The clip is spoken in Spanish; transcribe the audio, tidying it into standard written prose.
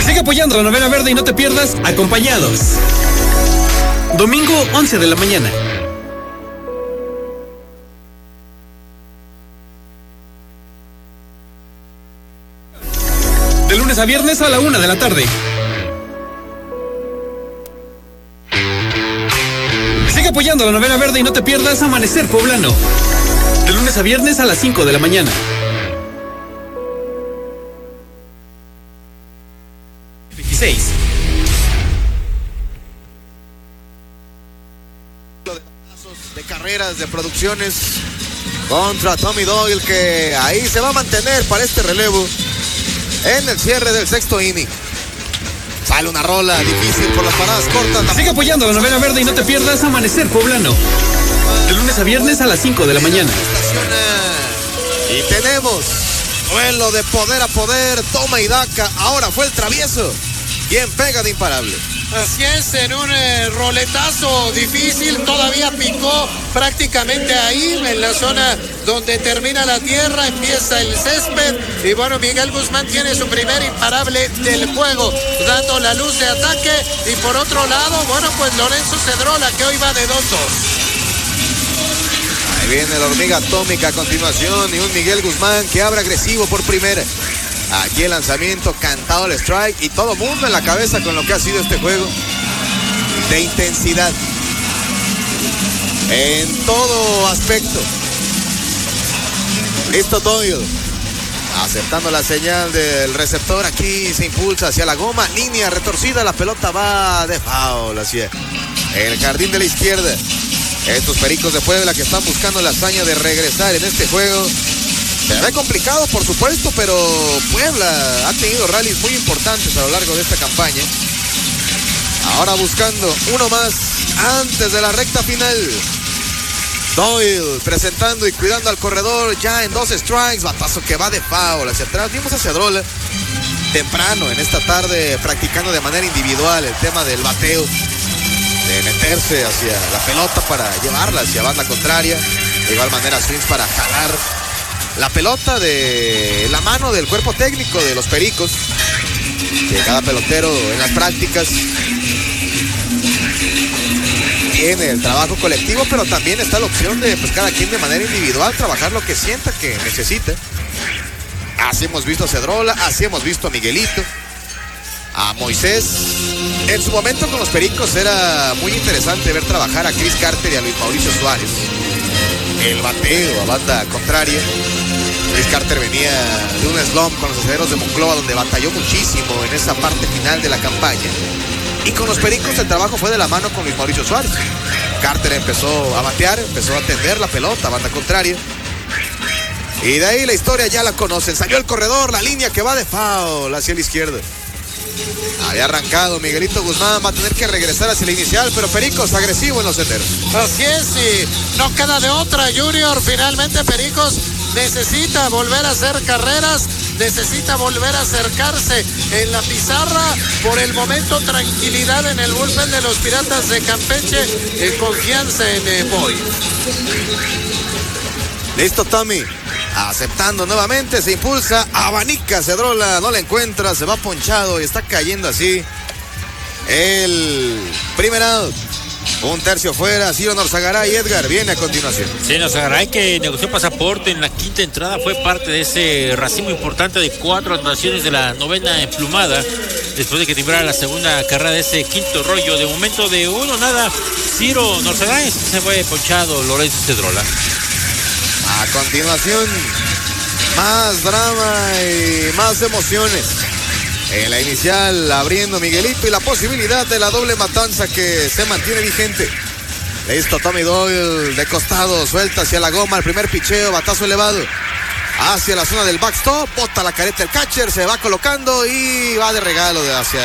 Sigue apoyando la novena verde y no te pierdas Acompañados. Domingo 11 de la mañana. De lunes a viernes a la 1 de la tarde. Sigue apoyando la novena verde y no te pierdas Amanecer Poblano. De lunes a viernes a las 5 de la mañana. 16. De carreras, de producciones contra Tommy Doyle, que ahí se va a mantener para este relevo en el cierre del sexto inning. Sale una rola difícil por las paradas cortas. Sigue apoyando la novena verde y no te pierdas Amanecer Poblano. De lunes a viernes a las 5 de la mañana. Y tenemos duelo de poder a poder, toma y daca. Ahora fue el travieso quien pega de imparable. Así es, en un roletazo difícil, todavía picó prácticamente ahí, en la zona donde termina la tierra, empieza el césped, y bueno, Miguel Guzmán tiene su primer imparable del juego, dando la luz de ataque, y por otro lado, bueno, pues Lorenzo Cedrola, que hoy va de 2-2. Ahí viene la hormiga atómica a continuación, y un Miguel Guzmán que abre agresivo por primera. Aquí el lanzamiento, cantado el strike, y todo mundo en la cabeza con lo que ha sido este juego de intensidad en todo aspecto. Listo Doyle, aceptando la señal del receptor, aquí se impulsa hacia la goma, línea retorcida, la pelota va de foul hacia el jardín de la izquierda. Estos Pericos de Puebla que están buscando la hazaña de regresar en este juego. Se ve complicado, por supuesto, pero Puebla ha tenido rallies muy importantes a lo largo de esta campaña. Ahora buscando uno más antes de la recta final. Doyle presentando y cuidando al corredor ya en 2 strikes. Batazo que va de foul hacia atrás. Vimos a Cedrola temprano en esta tarde practicando de manera individual el tema del bateo, de meterse hacia la pelota para llevarla hacia banda contraria. De igual manera swings para jalar la pelota de la mano del cuerpo técnico de los Pericos, que cada pelotero en las prácticas tiene el trabajo colectivo, pero también está la opción de pues cada quien de manera individual trabajar lo que sienta que necesita. Así hemos visto a Cedrola, así hemos visto a Miguelito, a Moisés. En su momento con los Pericos era muy interesante ver trabajar a Chris Carter y a Luis Mauricio Suárez. El bateo a banda contraria. Chris Carter venía de un slump con los Acereros de Monclova, donde batalló muchísimo en esa parte final de la campaña. Y con los Pericos el trabajo fue de la mano con Luis Mauricio Suárez. Carter empezó a batear, empezó a tender la pelota a banda contraria. Y de ahí la historia ya la conocen. Salió el corredor, la línea que va de foul hacia la izquierda. Había arrancado Miguelito Guzmán, va a tener que regresar hacia el inicial, pero Pericos agresivo en los senderos. Así es, y no queda de otra, Junior. Finalmente Pericos necesita volver a hacer carreras, necesita volver a acercarse en la pizarra. Por el momento, tranquilidad en el bullpen de los Piratas de Campeche, confianza en Boy. Listo Tommy, aceptando nuevamente, se impulsa, abanica Cedrola, no la encuentra, se va ponchado y está cayendo así el primer out. Un tercio fuera, Ciro Norzagaray. Edgar viene a continuación. Sí, Norzagaray, que negoció pasaporte en la quinta entrada, fue parte de ese racimo importante de 4 anotaciones de la novena emplumada, después de que timbrara la segunda carrera de ese quinto rollo. De momento de 1-0, Ciro Norzagaray, se fue ponchado Lorenzo Cedrola. A continuación, más drama y más emociones. En la inicial, abriendo Miguelito y la posibilidad de la doble matanza que se mantiene vigente. Listo, Tommy Doyle de costado, suelta hacia la goma, el primer picheo, batazo elevado hacia la zona del backstop, bota la careta el catcher, se va colocando y va de regalo hacia